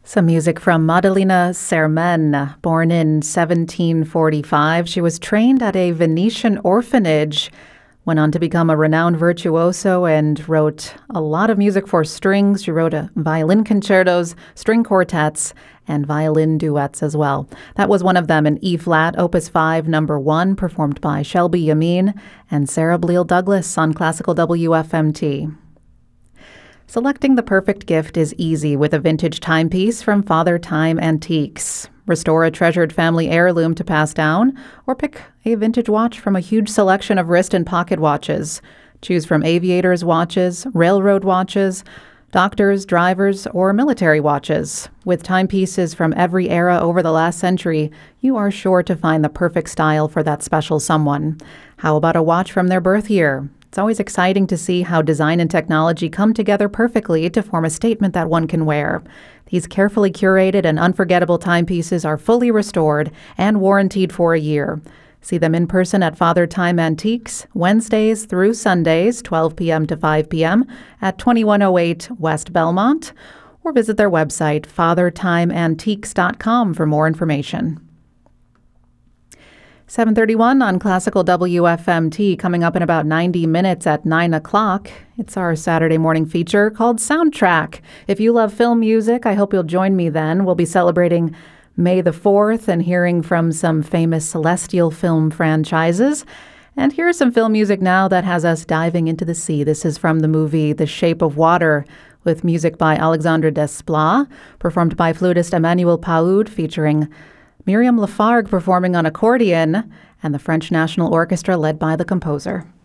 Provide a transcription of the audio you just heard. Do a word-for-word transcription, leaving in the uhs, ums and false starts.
Some music from Maddalena Sermen. Born in seventeen forty-five, she was trained at a Venetian orphanage, went on to become a renowned virtuoso, and wrote a lot of music for strings. She wrote a violin concertos, string quartets, and violin duets as well. That was one of them in E-flat, Opus five, number one, performed by Shelby Yamin and Sarah Bleal Douglas on Classical W F M T. Selecting the perfect gift is easy with a vintage timepiece from Father Time Antiques. Restore a treasured family heirloom to pass down, or pick a vintage watch from a huge selection of wrist and pocket watches. Choose from aviators' watches, railroad watches, doctors, drivers, or military watches. With timepieces from every era over the last century, you are sure to find the perfect style for that special someone. How about a watch from their birth year? It's always exciting to see how design and technology come together perfectly to form a statement that one can wear. These carefully curated and unforgettable timepieces are fully restored and warranted for a year. See them in person at Father Time Antiques, Wednesdays through Sundays, twelve p.m. to five p.m. at twenty-one oh eight West Belmont, or visit their website, father time antiques dot com, for more information. seven thirty-one on Classical W F M T, coming up in about ninety minutes at nine o'clock. It's our Saturday morning feature called Soundtrack. If you love film music, I hope you'll join me then. We'll be celebrating May the fourth and hearing from some famous celestial film franchises. And here's some film music now that has us diving into the sea. This is from the movie The Shape of Water, with music by Alexandre Desplat, performed by flutist Emmanuel Paoud, featuring Miriam Lafargue performing on accordion, and the French National Orchestra led by the composer.